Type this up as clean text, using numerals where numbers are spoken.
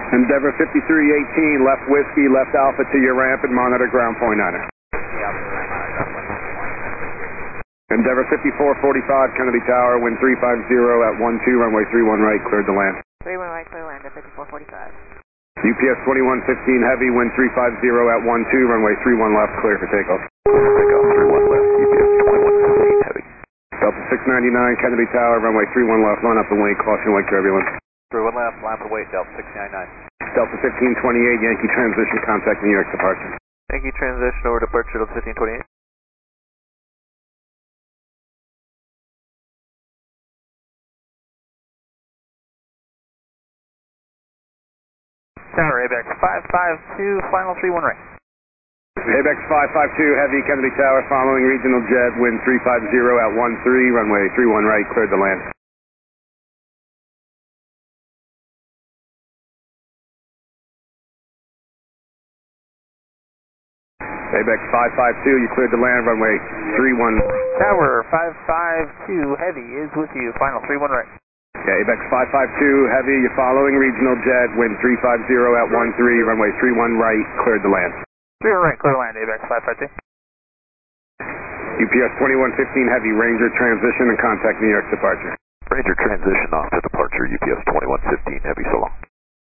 Endeavor 5318, left whiskey, left alpha to your ramp and monitor ground point on it. Endeavor 5445, Kennedy Tower, wind 350 at 12, runway 31 right, cleared to land. 31 right, clear land at 5445. UPS 2115 heavy, wind 350 at 12, runway 31 left, clear for takeoff. Takeoff 31 left, UPS 2115 heavy. Delta 699, Kennedy Tower, runway 31 left, line up the wing, caution wake turbulence. 31 left, line up the wait, Delta 699. Delta 1528, Yankee transition, contact New York departure. Yankee transition over departure, Delta 1528. Tower, ABEX 552, final 31 right. ABEX 552, heavy, Kennedy Tower, following regional jet, wind 350 at 13, runway 31 right, cleared to land. ABEX 552, you cleared to land, runway 31. Tower 552, heavy is with you, final 31 right. Yeah, ABEX 552, heavy, you're following regional jet, wind 350 at 13, runway 31 right, cleared to land. 31 right, clear land, ABEX 552. UPS 2115 heavy, Ranger transition and contact New York departure. Ranger transition off to departure, UPS 2115 heavy, so long.